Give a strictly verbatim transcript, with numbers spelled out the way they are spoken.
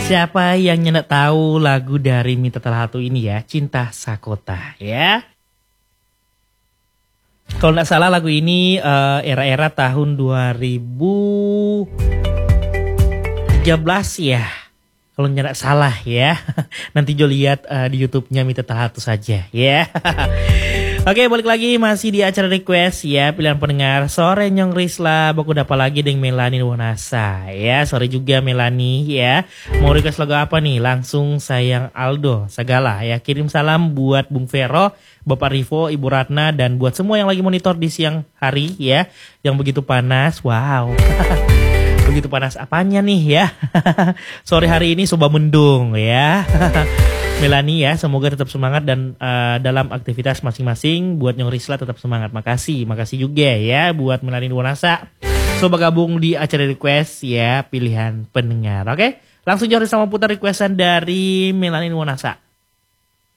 Siapa yang nyenek tahu lagu dari Mita Talhatu ini ya, Cinta Sakota ya. Kalau nggak salah lagu ini uh, era-era tahun dua ribu tiga belas ya. Kalau nggak salah ya. Nanti Jo lihat uh, di YouTube-nya Mita Talhatu saja ya. Oke, balik lagi masih di acara request ya, pilihan pendengar sore Nyong Risla baku dapat lagi dengan Melani Wanasa ya. Sore juga Melani ya. Mau request lagu apa nih? Langsung sayang Aldo Sagala ya. Kirim salam buat Bung Vero, Bapak Rivo, Ibu Ratna, dan buat semua yang lagi monitor di siang hari ya, yang begitu panas. Wow. Begitu panas apanya nih ya. Sore hari ini soba mendung ya. Melani ya, semoga tetap semangat dan uh, dalam aktivitas masing-masing. Buat Nyong Risla tetap semangat. Makasih, makasih juga ya buat Melani Wanasa. Coba gabung di acara request ya, pilihan pendengar. Oke, langsung Nyong Risla mau putar requestan dari Melani Wanasa.